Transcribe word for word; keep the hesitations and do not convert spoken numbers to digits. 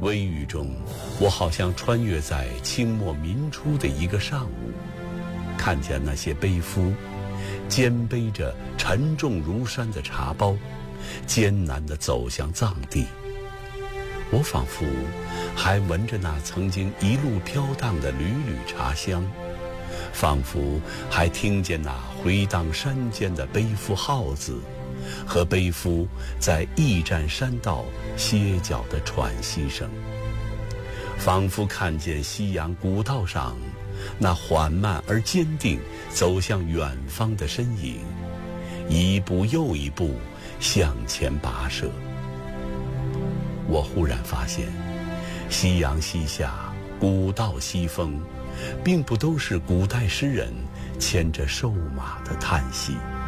微雨中，我好像穿越在清末民初的一个上午，看见那些背夫肩背着沉重如山的茶包，艰难地走向藏地。我仿佛还闻着那曾经一路飘荡的缕缕茶香，仿佛还听见那回荡山间的背夫号子和背夫在驿站山道歇脚的喘息声，仿佛看见西洋古道上那缓慢而坚定走向远方的身影，一步又一步向前跋涉。我忽然发现，夕阳西下，古道西风，并不都是古代诗人牵着瘦马的叹息。